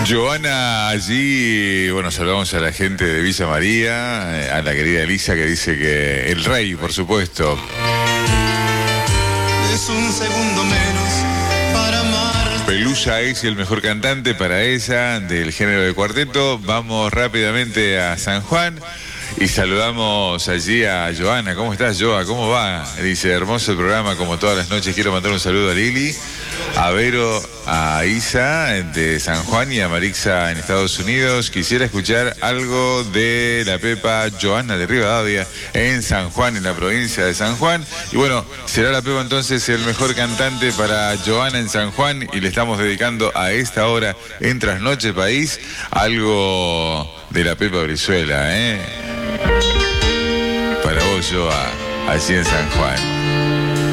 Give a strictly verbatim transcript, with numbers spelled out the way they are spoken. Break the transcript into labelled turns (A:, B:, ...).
A: Joana, allí, bueno, saludamos a la gente de Villa María, a la querida Elisa que dice que el rey, por supuesto.
B: Es un segundo menos para amar.
A: Pelusa es el mejor cantante para ella, del género de cuarteto. Vamos rápidamente a San Juan y saludamos allí a Joana. ¿Cómo estás, Joa? ¿Cómo va? Dice, hermoso el programa, como todas las noches. Quiero mandar un saludo a Lili, a Vero, a Isa de San Juan y a Marixa en Estados Unidos. Quisiera escuchar algo de la Pepa Joana de Rivadavia en San Juan, en la provincia de San Juan. Y bueno, será la Pepa entonces el mejor cantante para Joana en San Juan y le estamos dedicando a esta hora en Trasnoche País algo de la Pepa Brizuela, ¿eh? Para vos, Joa, allí en San Juan.